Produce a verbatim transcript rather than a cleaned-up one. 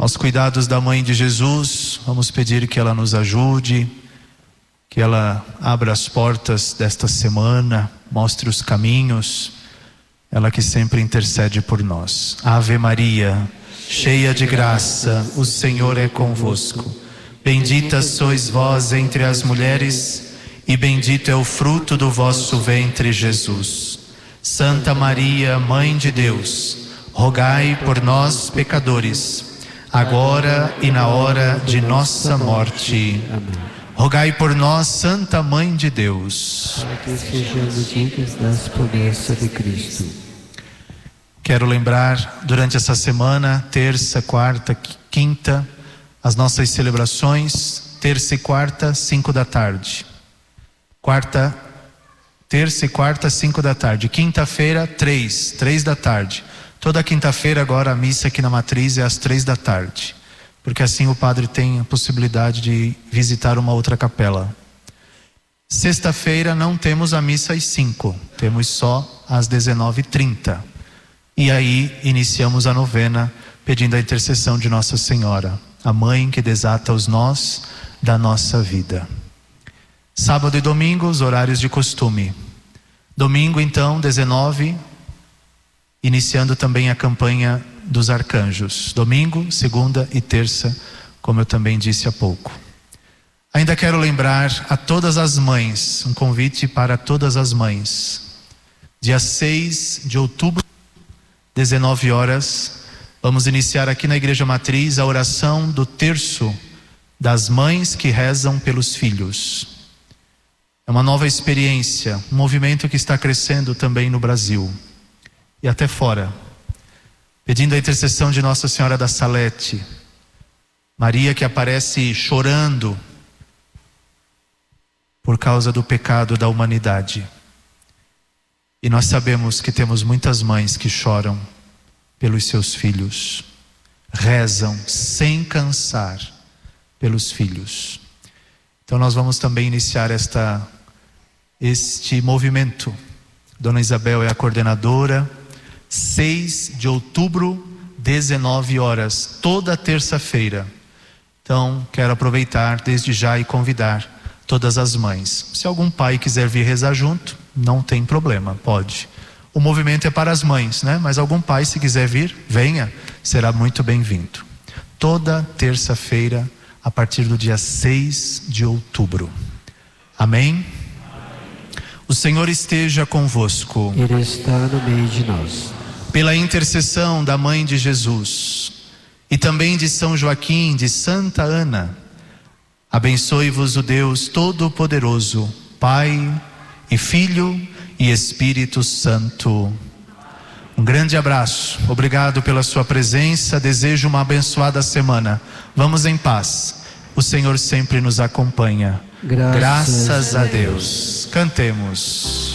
aos cuidados da Mãe de Jesus. Vamos pedir que ela nos ajude, que ela abra as portas desta semana, mostre os caminhos, ela que sempre intercede por nós. Ave Maria, cheia de graça, o Senhor é convosco. Bendita sois vós entre as mulheres, e bendito é o fruto do vosso ventre, Jesus. Santa Maria, Mãe de Deus, rogai por nós, pecadores, agora e na hora de nossa morte. Amém. Rogai por nós, Santa Mãe de Deus, para que sejamos dignos das promessas de Cristo. Quero lembrar, durante essa semana, terça, quarta, quinta, as nossas celebrações. Terça e quarta, cinco da tarde. Quarta, terça e quarta, cinco da tarde. Quinta-feira, três, três da tarde. Toda quinta-feira agora a missa aqui na Matriz é às três da tarde. Porque assim o padre tem a possibilidade de visitar uma outra capela. Sexta-feira não temos a missa às cinco, temos só às dezenove e trinta. E aí iniciamos a novena pedindo a intercessão de Nossa Senhora, a Mãe que desata os nós da nossa vida. Sábado e domingo, os horários de costume. Domingo então, dezenove, iniciando também a campanha dos arcanjos. Domingo, segunda e terça, como eu também disse há pouco. Ainda quero lembrar a todas as mães, um convite para todas as mães. Dia seis de outubro, dezenove horas, vamos iniciar aqui na Igreja Matriz a oração do terço das mães que rezam pelos filhos. É uma nova experiência, um movimento que está crescendo também no Brasil e até fora, pedindo a intercessão de Nossa Senhora da Salete, Maria que aparece chorando por causa do pecado da humanidade. E nós sabemos que temos muitas mães que choram pelos seus filhos, rezam sem cansar pelos filhos. Então nós vamos também iniciar esta, este movimento. Dona Isabel é a coordenadora. seis de outubro, dezenove horas, toda terça-feira. Então quero aproveitar desde já e convidar todas as mães. Se algum pai quiser vir rezar junto, não tem problema, pode. O movimento é para as mães, né? Mas algum pai, se quiser vir, venha, será muito bem-vindo. Toda terça-feira, a partir do dia seis de outubro. Amém? O Senhor esteja convosco. Ele está no meio de nós. Pela intercessão da Mãe de Jesus e também de São Joaquim, de Santa Ana, abençoe-vos o Deus Todo-Poderoso, Pai e Filho e Espírito Santo. Um grande abraço, obrigado pela sua presença, desejo uma abençoada semana. Vamos em paz, o Senhor sempre nos acompanha. Graças, Graças a Deus. Deus. Cantemos.